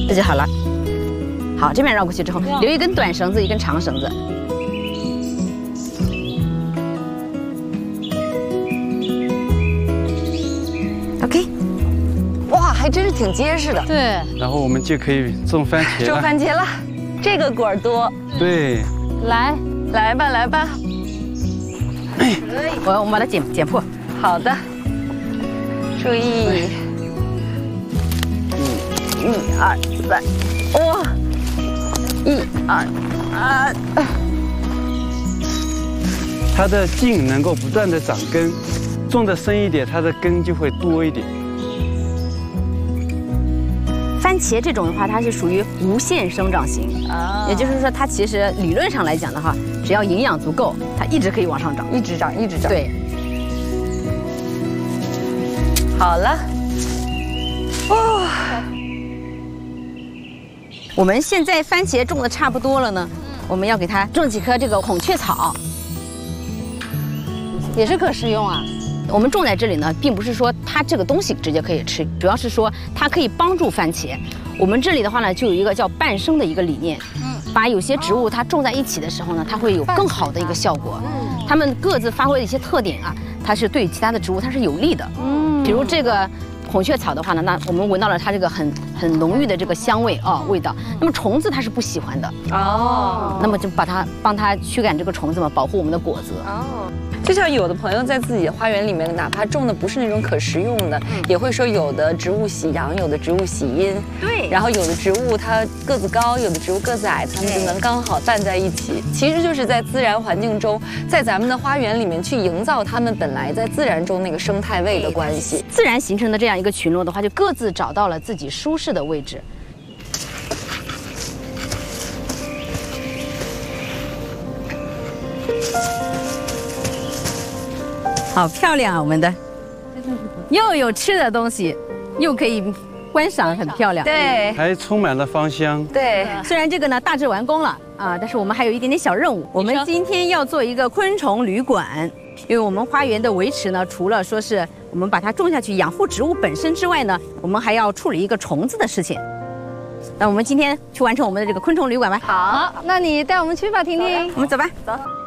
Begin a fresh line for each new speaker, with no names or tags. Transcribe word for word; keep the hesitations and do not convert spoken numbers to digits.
这就好了。好，这边绕过去之后，留一根短绳子，一根长绳子。OK。
哇，还真是挺结实的。
对。
然后我们就可以种番茄了。
种番茄了，这个果儿多。
对。
来，
来吧，来吧。
我我们把它剪剪破。
好的。注意。一、二、三，哇！一、二、啊！
它的茎能够不断的长根，种的深一点，它的根就会多一点。
番茄这种的话，它是属于无限生长型，啊，也就是说，它其实理论上来讲的话，只要营养足够，它一直可以往上涨，
一直长，一直长。
对。
好了。哇！
我们现在番茄种的差不多了呢，我们要给它种几棵这个孔雀草，
也是可食用啊。
我们种在这里呢，并不是说它这个东西直接可以吃，主要是说它可以帮助番茄。我们这里的话呢，就有一个叫伴生的一个理念，嗯，把有些植物它种在一起的时候呢，它会有更好的一个效果。嗯，它们各自发挥的一些特点啊，它是对其他的植物它是有利的。嗯，比如这个。孔雀草的话呢，那我们闻到了它这个很很浓郁的这个香味啊、哦、味道。那么虫子它是不喜欢的哦，那么就把它帮它驱赶这个虫子嘛，保护我们的果子哦。
就像有的朋友在自己的花园里面，哪怕种的不是那种可食用的，嗯、也会说有的植物喜阳，有的植物喜阴。对。然后有的植物它个子高，有的植物个子矮，它们就能刚好拌在一起。其实就是在自然环境中，在咱们的花园里面去营造它们本来在自然中那个生态位的关系。
自然形成的这样一个群落的话，就各自找到了自己舒适的位置。好漂亮啊，我们的，又有吃的东西，又可以观赏，很漂亮。
对，
还充满了芳香。
对，
虽然这个呢大致完工了啊，但是我们还有一点点小任务。我们今天要做一个昆虫旅馆，因为我们花园的维持呢，除了说是我们把它种下去养护植物本身之外呢，我们还要处理一个虫子的事情。那我们今天去完成我们的这个昆虫旅馆吧。
好，那你带我们去吧，婷婷。
我们走吧。
走。